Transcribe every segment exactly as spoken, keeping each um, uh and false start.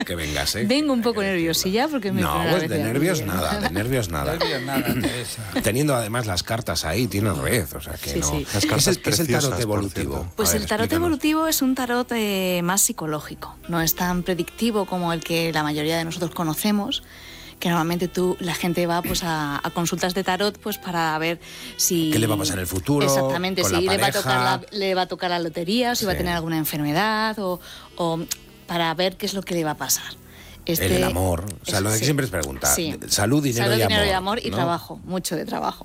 que vengas, ¿eh? Vengo un poco que nerviosilla porque me... No, pues de nervios nada, de nervios nada. nervios nada, Teresa. Teniendo además las cartas ahí, tienes red, o sea que Sí, no. sí. Las ¿Qué es cartas el, qué es el tarot preciosas, por evolutivo? cierto. Pues A ver, el tarot explícanos. evolutivo es un tarot eh, más psicológico, no es tan predictivo como el que la mayoría de nosotros conocemos, que normalmente tú, la gente va pues a, a consultas de tarot pues para ver si... ¿Qué le va a pasar en el futuro? Exactamente, con si la le va, a pareja? tocar la, le va a tocar la lotería, o si va a Sí. tener alguna enfermedad, o, o para ver qué es lo que le va a pasar. Este, El, el amor, o sea, lo que sí, siempre es preguntar. sí. Salud, dinero, Salud, y, dinero amor, y amor y ¿no? trabajo, mucho de trabajo.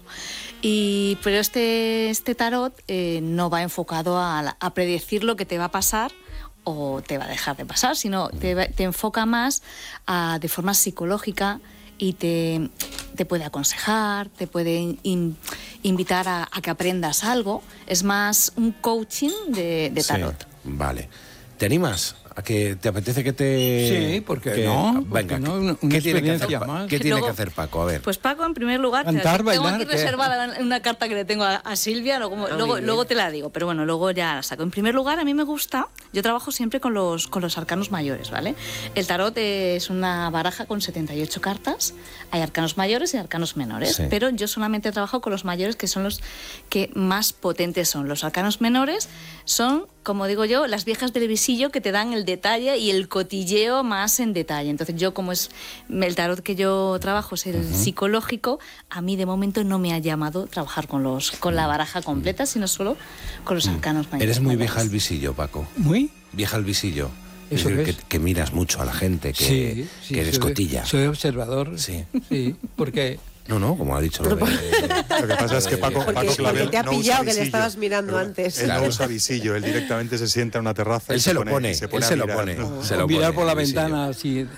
Y, pero este, este tarot eh, no va enfocado a, la- a predecir lo que te va a pasar o te va a dejar de pasar, sino te, va- te enfoca más a, de forma psicológica y te, te puede aconsejar, te puede in- invitar a, a que aprendas algo. Es más un coaching de, de Sí, tarot. vale. ¿Te animas? ¿A que te apetece que te...? Sí, ¿por qué que- no? ¿Por Venga, qué no? Una- una ¿qué tiene que hacer, experiencia Pa- más. ¿qué tiene Luego- que hacer Paco? A ver. Pues Paco, en primer lugar, Cantar, tengo bailar, aquí ¿qué? reservada una carta que le tengo a, a Silvia, luego, Ah, luego, muy bien. luego te la digo, pero bueno, luego ya la saco. En primer lugar, a mí me gusta, yo trabajo siempre con los, con los arcanos mayores, ¿vale? El tarot es una baraja con setenta y ocho cartas, hay arcanos mayores y arcanos menores, Sí. pero yo solamente trabajo con los mayores, que son los que más potentes son. Los arcanos menores son, como digo yo, las viejas del visillo que te dan el detalle y el cotilleo más en detalle. Entonces yo, como es el tarot que yo trabajo es el psicológico, a mí de momento no me ha llamado trabajar con los con la baraja completa, sino solo con los arcanos mayores. Eres muy vieja al mayores. visillo, Paco. ¿Muy? Vieja al visillo. Es ¿Eso decir, qué que, es? que miras mucho a la gente, que, sí, sí, que eres soy- cotilla. Soy observador. Sí. Sí, porque... No, no, como ha dicho lo de... Lo que pasa es que Paco, Porque- Paco porque Clavel te ha no usa pillado que le visillo. estabas mirando Pero antes. Él Claro. no usa visillo, él directamente se sienta en una terraza Él y se lo pone, pone, y se él pone a se lo mirar. pone. ¿no? Se lo mirar pone, por la el visillo. ventana así...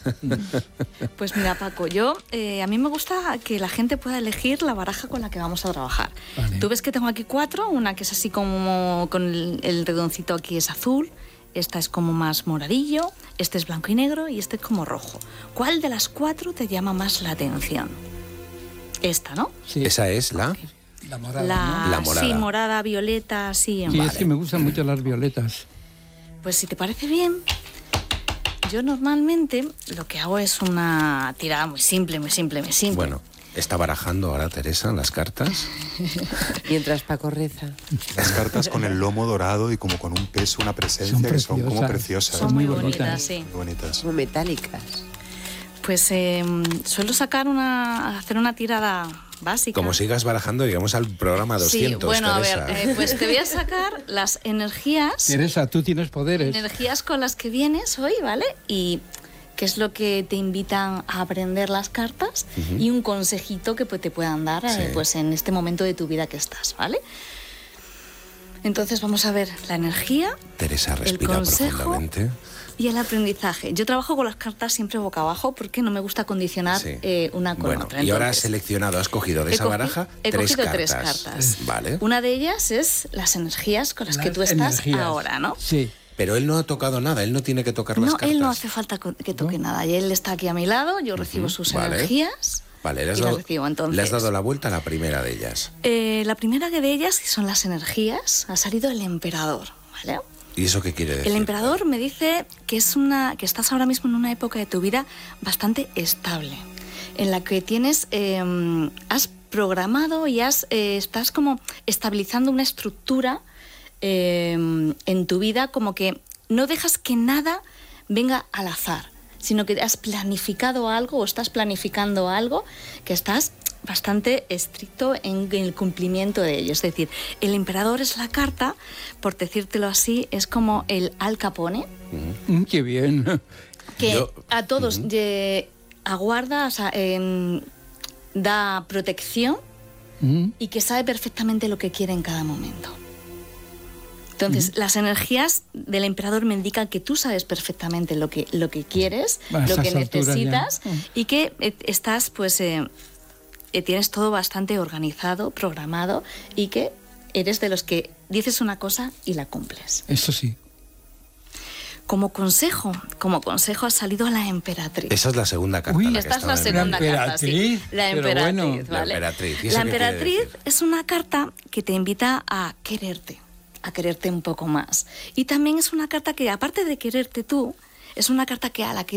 Pues mira, Paco, yo eh, a mí me gusta que la gente pueda elegir la baraja con la que vamos a trabajar. Vale. Tú ves que tengo aquí cuatro, una que es así como con el, el redoncito aquí es azul, esta es como más moradillo, este es blanco y negro y este es como rojo. ¿Cuál de las cuatro te llama más la atención? Esta, ¿no? Sí, Esa es la... la morada, La, La morada. Sí, morada, violeta, sí. ¿no? Sí, vale. es que me gustan mucho las violetas. Pues si te parece bien, yo normalmente lo que hago es una tirada muy simple, muy simple, muy simple. Bueno, está barajando ahora Teresa las cartas. Mientras Paco reza. Las cartas con el lomo dorado y como con un peso, una presencia Son que son como preciosas. preciosas. Son muy muy bonitas, bonitas. sí. Muy bonitas. Como metálicas. Pues eh, suelo sacar una, hacer una tirada básica. Como sigas barajando, llegamos al programa doscientos, Sí, bueno, Teresa. a ver, eh, pues te voy a sacar las energías, Teresa, tú tienes poderes. energías con las que vienes hoy, ¿vale? Y qué es lo que te invitan a aprender las cartas y un consejito que pues, te puedan dar eh, Sí. pues en este momento de tu vida que estás, ¿vale? Entonces vamos a ver la energía, Teresa el respira consejo profundamente. y el aprendizaje. Yo trabajo con las cartas siempre boca abajo porque no me gusta condicionar Sí. eh, una con Bueno, otra. y ahora has Entonces, seleccionado, has cogido de he esa cogi- baraja he tres cogido cartas. tres cartas. Vale. Una de ellas es las energías con las, que Las tú estás energías. ahora, ¿no? Sí. Pero él no ha tocado nada, él no tiene que tocar las No, cartas. él no hace falta co- que toque nada. Y él está aquí a mi lado, yo recibo sus vale. energías Vale, le has, y dado, las recibo. Entonces, le has dado la vuelta a la primera de ellas. eh, la primera que de ellas, que son las energías, ha salido el emperador, ¿vale? ¿Y eso qué quiere decir? El emperador me dice que es una que estás ahora mismo en una época de tu vida bastante estable, en la que tienes eh, has programado y has eh, estás como estabilizando una estructura eh, en tu vida, como que no dejas que nada venga al azar, sino que has planificado algo o estás planificando algo que estás bastante estricto en el cumplimiento de ello. Es decir, el emperador es la carta, por decírtelo así, es como el Al Capone, Mm, qué bien. que Yo- a todos eh, aguarda, o sea, em, da protección Mm, y que sabe perfectamente lo que quiere en cada momento. Entonces, las energías del emperador me indican que tú sabes perfectamente lo que, lo que quieres, A lo que esas alturas ya. necesitas Mm. y que eh, estás, pues, eh, eh, tienes todo bastante organizado, programado y que eres de los que dices una cosa y la cumples. Eso sí. Como consejo, como consejo ha salido la emperatriz. Esa es la segunda carta. Uy, la que Esta es estaba la en- segunda La carta, sí. emperatriz, La pero emperatriz, bueno. La ¿vale? emperatriz, ¿y eso La qué quiere emperatriz decir? es una carta que te invita a quererte, a quererte un poco más. Y también es una carta que, aparte de quererte tú, Es una carta que a la que